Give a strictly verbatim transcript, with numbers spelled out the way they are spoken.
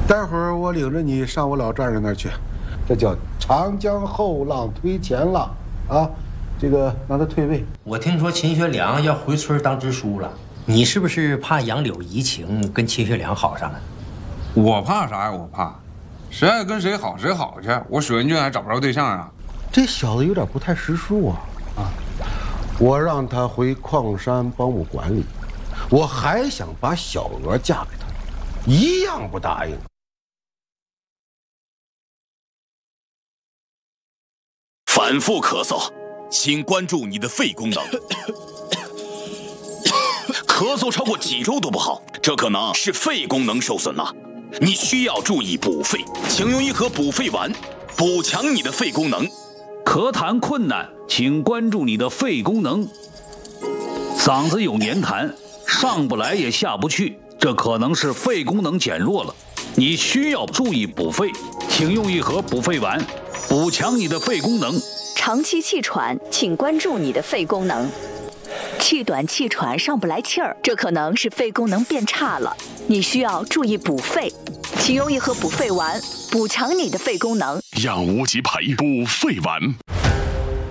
待会儿我领着你上我老丈人那儿去，这叫长江后浪推前浪啊！这个让他退位。 我听说秦学良要回村当支书了，你是不是怕杨柳移情，跟秦学良好上了？ 我怕啥呀？我怕，谁爱跟谁好谁好去。我水文俊还找不着对象啊！ 这小子有点不太识数啊！啊，我让他回矿山帮我管理，我还想把小娥嫁给他，一样不答应。 反复咳嗽，请关注你的肺功能。咳嗽超过几周都不好，这可能是肺功能受损了。你需要注意补肺，请用一盒补肺丸，补强你的肺功能。 咳痰困难，请关注你的肺功能。嗓子有黏痰，上不来也下不去，这可能是肺功能减弱了。你需要注意补肺，请用一盒补肺丸，补强你的肺功能。 长期气喘，请关注你的肺功能。气短气喘上不来气儿，这可能是肺功能变差了，你需要注意补肺，请用一盒补肺丸，补强你的肺功能。 让无极牌补肺丸。